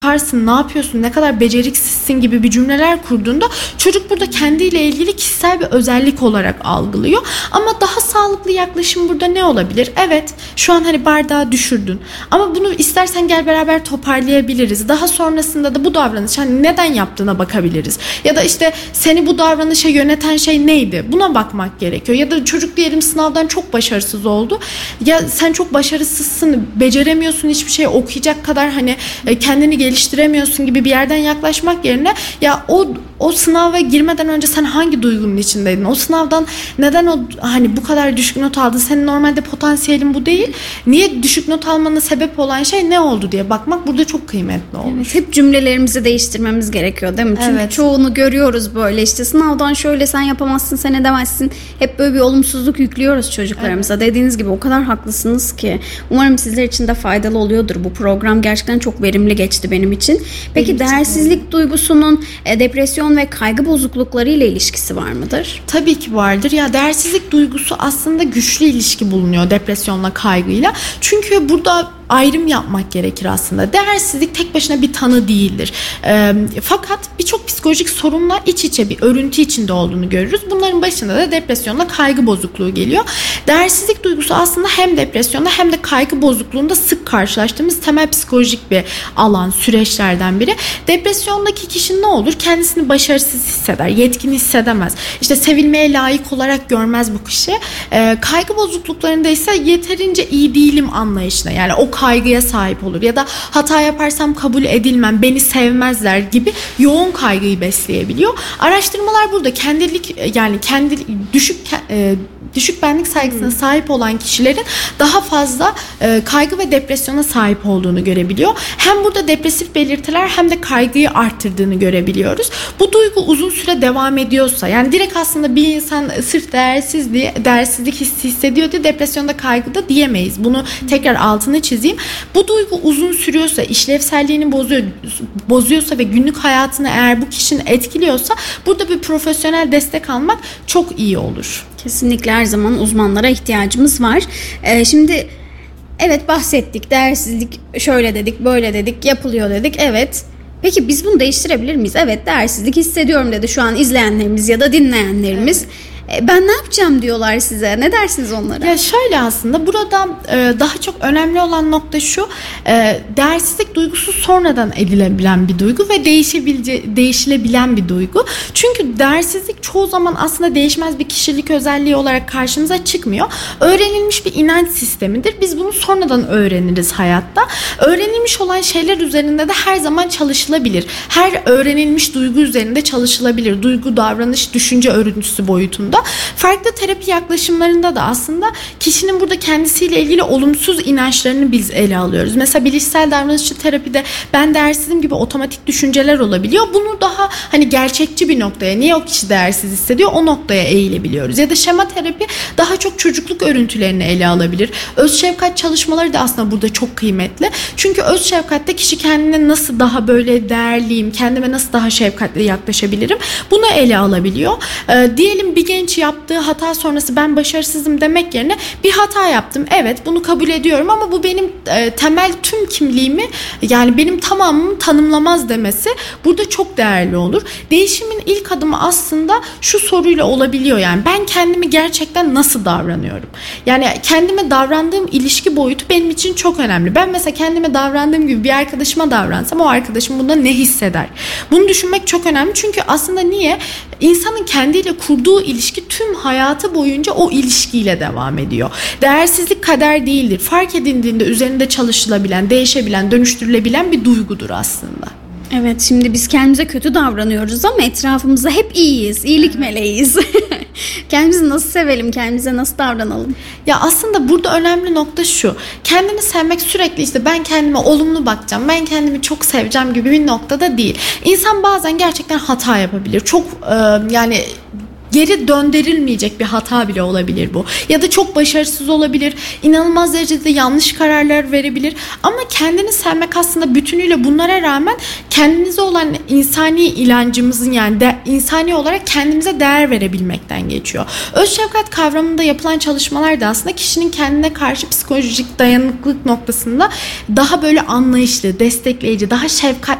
yaparsın, ne yapıyorsun, ne kadar beceriksizsin gibi bir cümleler kurduğunda çocuk burada kendiyle ilgili kişisel bir özellik olarak algılıyor. Ama daha sağlıklı yaklaşım burada ne olabilir? Evet, şu an hani bardağı düşürdün ama bunu istersen gel beraber toparlayabiliriz. Daha sonrasında da bu davranış hani neden yaptığına bakabiliriz. Ya da işte seni bu davranışa yöneten şey neydi? Buna bakmak gerekiyor. Ya da çocuk diyelim sınavdan çok başarısız oldu. Ya sen çok başarısızsın, beceremiyorsun hiçbir şey okuyacak kadar hani kendini geliştiremiyorsun gibi bir yerden yaklaşmak yerine ya o sınava girmeden önce sen hangi duygunun içindeydin? O sınavdan neden hani bu kadar düşük not aldın? Senin normalde potansiyelin bu değil. Niye düşük not almana sebep olan şey ne oldu diye bakmak burada çok kıymetli olur. Evet, hep cümlelerimizi değiştirmemiz gerekiyor değil mi? Çünkü evet. çoğunu görüyoruz böyle işte sınavdan şöyle sen yapamazsın, sen edemezsin. Hep böyle bir olumsuzluk yüklüyoruz çocuklarımıza. Evet. Dediğiniz gibi o kadar haklısınız ki. Umarım sizler için de faydalı oluyordur. Bu program gerçekten çok verimli geçti benim için. Peki değersizlik duygusunun depresyon ve kaygı bozuklukları ile ilişkisi var mıdır? Tabii ki vardır. Ya değersizlik duygusu aslında güçlü ilişki bulunuyor depresyonla, kaygıyla. Çünkü burada ayrım yapmak gerekir aslında. Değersizlik tek başına bir tanı değildir. Fakat birçok psikolojik sorunla iç içe bir örüntü içinde olduğunu görürüz. Bunların başında da depresyonla kaygı bozukluğu geliyor. Değersizlik duygusu aslında hem depresyonda hem de kaygı bozukluğunda sık karşılaştığımız temel psikolojik bir alan, süreçlerden biri. Depresyondaki kişi ne olur? Kendisini başarısız hisseder, yetkin hissedemez. İşte sevilmeye layık olarak görmez bu kişi. Kaygı bozukluklarında ise yeterince iyi değilim anlayışına, yani o kaygıya sahip olur ya da hata yaparsam kabul edilmem, beni sevmezler gibi yoğun kaygıyı besleyebiliyor. Araştırmalar burada düşük benlik saygısına sahip olan kişilerin daha fazla kaygı ve depresyona sahip olduğunu görebiliyor. Hem burada depresif belirtiler hem de kaygıyı arttırdığını görebiliyoruz. Bu duygu uzun süre devam ediyorsa, yani direkt aslında bir insan sırf değersizlik hissi hissediyor diye depresyonda, kaygıda diyemeyiz. Bunu tekrar altını çizeyim. Bu duygu uzun sürüyorsa, işlevselliğini bozuyorsa ve günlük hayatını eğer bu kişinin etkiliyorsa burada bir profesyonel destek almak çok iyi olur. Kesinlikle her zaman uzmanlara ihtiyacımız var. Şimdi evet bahsettik, değersizlik şöyle dedik, böyle dedik, yapılıyor dedik. Evet. Peki biz bunu değiştirebilir miyiz? Evet, değersizlik hissediyorum dedi şu an izleyenlerimiz ya da dinleyenlerimiz. Evet. Ben ne yapacağım diyorlar size. Ne dersiniz onlara? Ya şöyle, aslında burada daha çok önemli olan nokta şu. Değersizlik duygusu sonradan edilebilen bir duygu ve değişilebilen bir duygu. Çünkü değersizlik çoğu zaman aslında değişmez bir kişilik özelliği olarak karşımıza çıkmıyor. Öğrenilmiş bir inanç sistemidir. Biz bunu sonradan öğreniriz hayatta. Öğrenilmiş olan şeyler üzerinde de her zaman çalışılabilir. Her öğrenilmiş duygu üzerinde çalışılabilir. Duygu, davranış, düşünce örüntüsü boyutunda. Farklı terapi yaklaşımlarında da aslında kişinin burada kendisiyle ilgili olumsuz inançlarını biz ele alıyoruz. Mesela bilişsel davranışçı terapide ben değersizim gibi otomatik düşünceler olabiliyor. Bunu daha hani gerçekçi bir noktaya, niye o kişi değersiz hissediyor, o noktaya eğilebiliyoruz. Ya da şema terapi daha çok çocukluk örüntülerini ele alabilir. Öz şefkat çalışmaları da aslında burada çok kıymetli. Çünkü öz şefkatte kişi kendine nasıl daha böyle değerliyim, kendime nasıl daha şefkatli yaklaşabilirim, bunu ele alabiliyor. Diyelim bir genç yaptığı hata sonrası ben başarısızım demek yerine bir hata yaptım, evet bunu kabul ediyorum ama bu benim temel tüm kimliğimi, yani benim tamamımı tanımlamaz demesi burada çok değerli olur. Değişimin ilk adımı aslında şu soruyla olabiliyor, yani ben kendimi gerçekten nasıl davranıyorum? Yani kendime davrandığım ilişki boyutu benim için çok önemli. Ben mesela kendime davrandığım gibi bir arkadaşıma davransam o arkadaşım bunda ne hisseder? Bunu düşünmek çok önemli, çünkü aslında niye? İnsanın kendiyle kurduğu ilişki tüm hayatı boyunca o ilişkiyle devam ediyor. Değersizlik kader değildir. Fark edildiğinde üzerinde çalışılabilen, değişebilen, dönüştürülebilen bir duygudur aslında. Evet, şimdi biz kendimize kötü davranıyoruz ama etrafımızda hep iyiyiz, iyilik meleğiyiz. Kendimizi nasıl sevelim, kendimize nasıl davranalım? Ya aslında burada önemli nokta şu. Kendini sevmek sürekli işte ben kendime olumlu bakacağım, ben kendimi çok seveceğim gibi bir noktada değil. İnsan bazen gerçekten hata yapabilir. Çok yani geri döndürülmeyecek bir hata bile olabilir bu. Ya da çok başarısız olabilir. İnanılmaz derecede yanlış kararlar verebilir. Ama kendini sevmek aslında bütünüyle bunlara rağmen kendinize olan insani inancımızın, yani insani olarak kendimize değer verebilmekten geçiyor. Öz şefkat kavramında yapılan çalışmalar da aslında kişinin kendine karşı psikolojik dayanıklılık noktasında daha böyle anlayışlı, destekleyici, daha şefkatli